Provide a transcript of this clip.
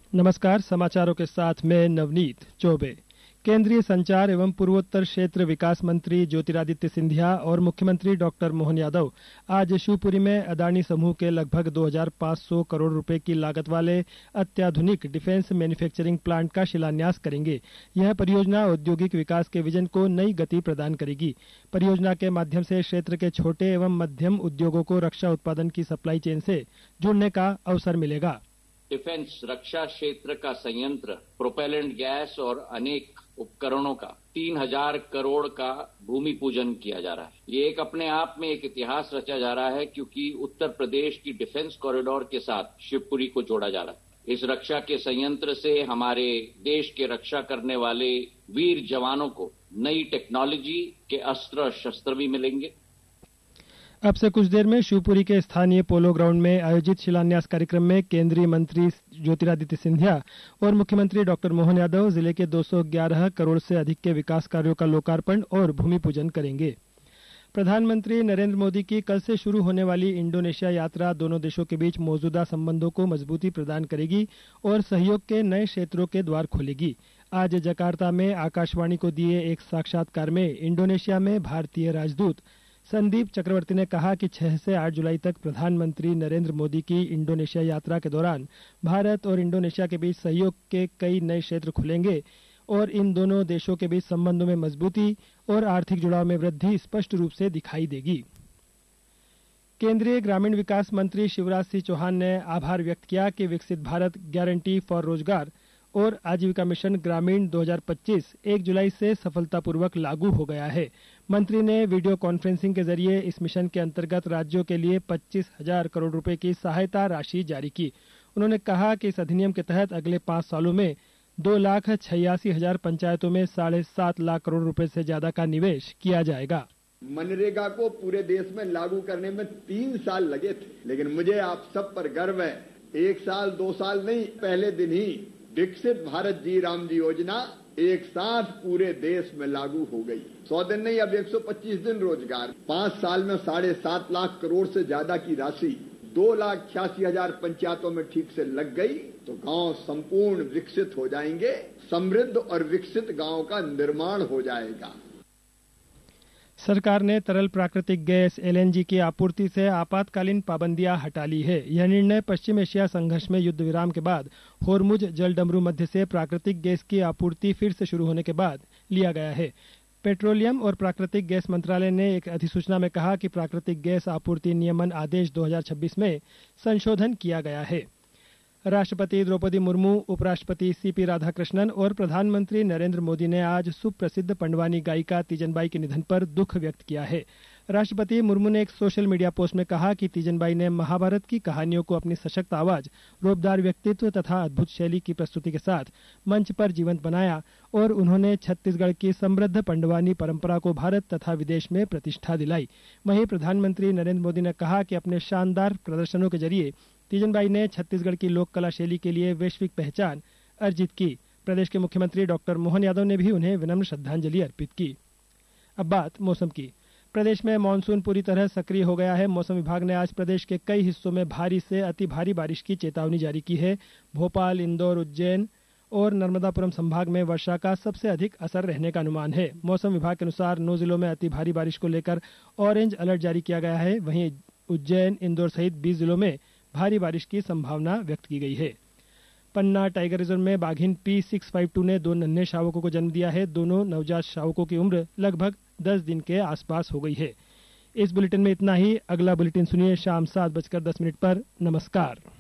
नमस्कार, समाचारों के साथ मैं नवनीत चौबे। केंद्रीय संचार एवं पूर्वोत्तर क्षेत्र विकास मंत्री ज्योतिरादित्य सिंधिया और मुख्यमंत्री डॉक्टर मोहन यादव आज शिवपुरी में अदानी समूह के लगभग 2,500 करोड़ रुपए की लागत वाले अत्याधुनिक डिफेंस मैन्युफैक्चरिंग प्लांट का शिलान्यास करेंगे। यह परियोजना औद्योगिक विकास के विजन को नई गति प्रदान करेगी। परियोजना के माध्यम से क्षेत्र के छोटे एवं मध्यम उद्योगों को रक्षा उत्पादन की सप्लाई चेन से जुड़ने का अवसर मिलेगा। डिफेंस रक्षा क्षेत्र का संयंत्र, प्रोपेलेंट गैस और अनेक उपकरणों का 3,000 करोड़ का भूमि पूजन किया जा रहा है। ये एक अपने आप में एक इतिहास रचा जा रहा है, क्योंकि उत्तर प्रदेश की डिफेंस कॉरिडोर के साथ शिवपुरी को जोड़ा जा रहा है। इस रक्षा के संयंत्र से हमारे देश के रक्षा करने वाले वीर जवानों को नई टेक्नोलॉजी के अस्त्र शस्त्र भी मिलेंगे। अब से कुछ देर में शिवपुरी के स्थानीय पोलो ग्राउंड में आयोजित शिलान्यास कार्यक्रम में केंद्रीय मंत्री ज्योतिरादित्य सिंधिया और मुख्यमंत्री डॉक्टर मोहन यादव जिले के 211 करोड़ से अधिक के विकास कार्यों का लोकार्पण और भूमि पूजन करेंगे। प्रधानमंत्री नरेंद्र मोदी की कल से शुरू होने वाली इंडोनेशिया यात्रा दोनों देशों के बीच मौजूदा संबंधों को मजबूती प्रदान करेगी और सहयोग के नए क्षेत्रों के द्वार खोलेगी। आज जकार्ता में आकाशवाणी को दिए एक साक्षात्कार में इंडोनेशिया में भारतीय राजदूत संदीप चक्रवर्ती ने कहा कि 6 से 8 जुलाई तक प्रधानमंत्री नरेंद्र मोदी की इंडोनेशिया यात्रा के दौरान भारत और इंडोनेशिया के बीच सहयोग के कई नए क्षेत्र खुलेंगे और इन दोनों देशों के बीच संबंधों में मजबूती और आर्थिक जुड़ाव में वृद्धि स्पष्ट रूप से दिखाई देगी। केंद्रीय ग्रामीण विकास मंत्री शिवराज सिंह चौहान ने आभार व्यक्त किया कि विकसित भारत गारंटी फॉर रोजगार और आजीविका मिशन ग्रामीण 2025 1 जुलाई से सफलतापूर्वक लागू हो गया है। मंत्री ने वीडियो कॉन्फ्रेंसिंग के जरिए इस मिशन के अंतर्गत राज्यों के लिए 25,000 करोड़ रुपए की सहायता राशि जारी की। उन्होंने कहा कि इस अधिनियम के तहत अगले 5 सालों में 2,86,000 पंचायतों में 7.5 लाख करोड़ रुपए से ज्यादा का निवेश किया जाएगा। मनरेगा को पूरे देश में लागू करने में 3 साल लगे थे, लेकिन मुझे आप सब पर गर्व है। 1 साल 2 साल नहीं, पहले दिन ही विकसित भारत जी राम जी योजना एक साथ पूरे देश में लागू हो गई। 100 दिन नहीं, अब 125 दिन रोजगार। 5 साल में 7.5 लाख करोड़ से ज्यादा की राशि 2,86,000 पंचायतों में ठीक से लग गई तो गांव संपूर्ण विकसित हो जाएंगे। समृद्ध और विकसित गांव का निर्माण हो जाएगा। सरकार ने तरल प्राकृतिक गैस एलएनजी की आपूर्ति से आपातकालीन पाबंदियां हटा ली है। यह निर्णय पश्चिम एशिया संघर्ष में युद्ध विराम के बाद होर्मुज जलडमरू मध्य से प्राकृतिक गैस की आपूर्ति फिर से शुरू होने के बाद लिया गया है। पेट्रोलियम और प्राकृतिक गैस मंत्रालय ने एक अधिसूचना में कहा कि प्राकृतिक गैस आपूर्ति नियमन आदेश 2026 में संशोधन किया गया है। राष्ट्रपति द्रौपदी मुर्मू, उपराष्ट्रपति सीपी राधाकृष्णन और प्रधानमंत्री नरेंद्र मोदी ने आज सुप्रसिद्ध पंडवानी गायिका तीजनबाई के निधन पर दुख व्यक्त किया है। राष्ट्रपति मुर्मू ने एक सोशल मीडिया पोस्ट में कहा कि तीजनबाई ने महाभारत की कहानियों को अपनी सशक्त आवाज, रूपदार व्यक्तित्व तथा अद्भुत शैली की प्रस्तुति के साथ मंच पर जीवंत बनाया और उन्होंने छत्तीसगढ़ की समृद्ध पंडवानी परंपरा को भारत तथा विदेश में प्रतिष्ठा दिलाई। वहीं प्रधानमंत्री नरेंद्र मोदी ने कहा कि अपने शानदार प्रदर्शनों के जरिए तीजनबाई ने छत्तीसगढ़ की लोक कला शैली के लिए वैश्विक पहचान अर्जित की। प्रदेश के मुख्यमंत्री डॉक्टर मोहन यादव ने भी उन्हें विनम्र श्रद्धांजलि अर्पित की। अब बात मौसम की। प्रदेश में मानसून पूरी तरह सक्रिय हो गया है। मौसम विभाग ने आज प्रदेश के कई हिस्सों में भारी से अति भारी बारिश की चेतावनी जारी की है। भोपाल, इंदौर, उज्जैन और नर्मदापुरम संभाग में वर्षा का सबसे अधिक असर रहने का अनुमान है। मौसम विभाग के अनुसार 9 जिलों में अति भारी बारिश को लेकर ऑरेंज अलर्ट जारी किया गया है। वहीं उज्जैन, इंदौर सहित 20 जिलों में भारी बारिश की संभावना व्यक्त की गई है। पन्ना टाइगर रिजर्व में बाघिन P652 ने 2 नन्हे शावकों को जन्म दिया है। दोनों नवजात शावकों की उम्र लगभग 10 दिन के आसपास हो गई है। इस बुलेटिन में इतना ही। अगला बुलेटिन सुनिए शाम 7:10 पर। नमस्कार।